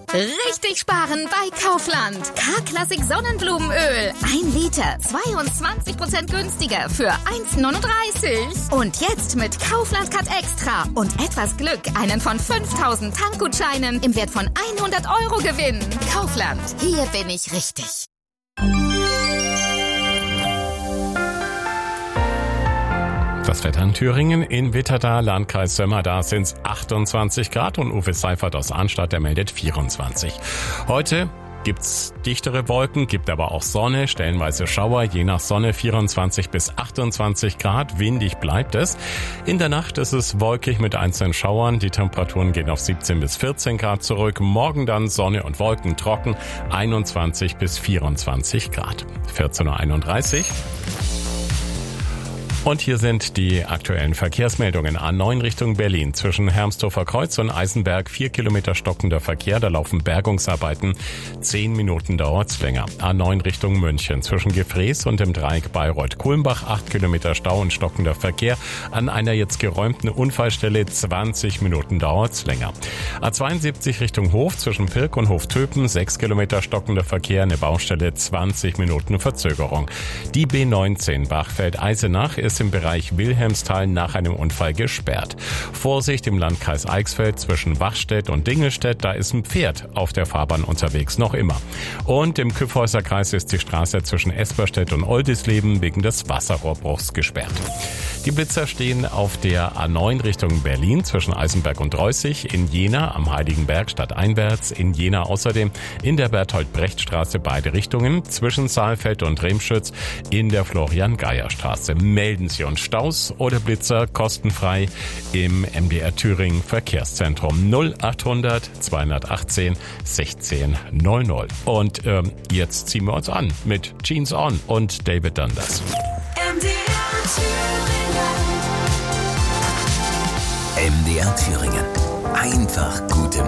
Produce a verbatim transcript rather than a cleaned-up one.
Richtig sparen bei Kaufland. K-Klassik Sonnenblumenöl. Ein Liter, zweiundzwanzig Prozent günstiger für eins neununddreißig. Und jetzt mit Kaufland Cut Extra und etwas Glück einen von fünftausend Tankgutscheinen im Wert von hundert Euro gewinnen. Kaufland, hier bin ich richtig. Das Wetter in Thüringen, in Wittertal, Landkreis Sömmer, da sind es achtundzwanzig Grad und Uwe Seifert aus Arnstadt, der meldet vierundzwanzig. Heute gibt's dichtere Wolken, gibt aber auch Sonne, stellenweise Schauer, je nach Sonne vierundzwanzig bis achtundzwanzig Grad, windig bleibt es. In der Nacht ist es wolkig mit einzelnen Schauern, die Temperaturen gehen auf siebzehn bis vierzehn Grad zurück, morgen dann Sonne und Wolken trocken, einundzwanzig bis vierundzwanzig Grad. vierzehn Uhr einunddreißig. Und hier sind die aktuellen Verkehrsmeldungen. A neun Richtung Berlin. Zwischen Hermsdorfer Kreuz und Eisenberg vier Kilometer stockender Verkehr. Da laufen Bergungsarbeiten. Zehn Minuten dauert's länger. A neun Richtung München. Zwischen Gefrees und dem Dreieck Bayreuth-Kulmbach acht Kilometer Stau und stockender Verkehr. An einer jetzt geräumten Unfallstelle zwanzig Minuten dauert's länger. A zweiundsiebzig Richtung Hof. Zwischen Pirk und Hoftöpen sechs Kilometer stockender Verkehr. Eine Baustelle zwanzig Minuten Verzögerung. Die B neunzehn Bachfeld-Eisenach ist im Bereich Wilhelmsthal nach einem Unfall gesperrt. Vorsicht im Landkreis Eichsfeld zwischen Wachstedt und Dingelstedt, da ist ein Pferd auf der Fahrbahn unterwegs, noch immer. Und im Kyffhäuser Kreis ist die Straße zwischen Esperstedt und Oldisleben wegen des Wasserrohrbruchs gesperrt. Die Blitzer stehen auf der A neun Richtung Berlin zwischen Eisenberg und Reußig, in Jena am Heiligenberg stadteinwärts, in Jena außerdem in der Berthold-Brecht-Straße beide Richtungen, zwischen Saalfeld und Remschütz in der Florian-Geier-Straße. Melden Sie uns Staus oder Blitzer kostenfrei im M D R Thüringen Verkehrszentrum null achthundert zweihundertachtzehn sechzehn null null. Und ähm, jetzt ziehen wir uns an mit Jeans On und David Dundas. M D R Thüringen. M D R Thüringen. Einfach gute